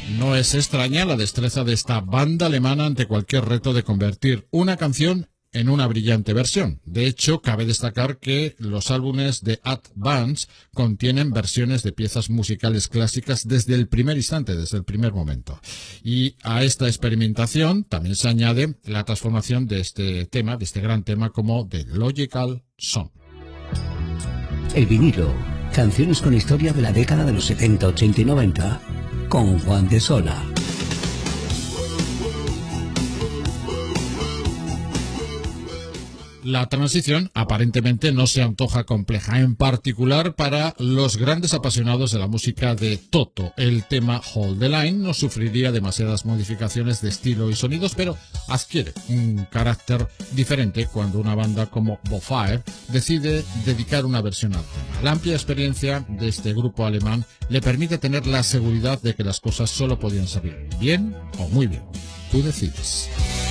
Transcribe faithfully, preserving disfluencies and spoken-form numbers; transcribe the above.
No es extraña la destreza de esta banda alemana ante cualquier reto de convertir una canción en una brillante versión. De hecho, cabe destacar que los álbumes de Advance contienen versiones de piezas musicales clásicas desde el primer instante, desde el primer momento. Y a esta experimentación también se añade la transformación de este tema, de este gran tema, como The Logical Song. El vinilo, canciones con historia de la década de los setenta, ochenta y noventa, con Juan de Sola. La transición aparentemente no se antoja compleja, en particular para los grandes apasionados de la música de Toto. El tema Hold the Line no sufriría demasiadas modificaciones de estilo y sonidos, pero adquiere un carácter diferente cuando una banda como Bonfire decide dedicar una versión al tema. La amplia experiencia de este grupo alemán le permite tener la seguridad de que las cosas solo podían salir bien o muy bien. Tú decides.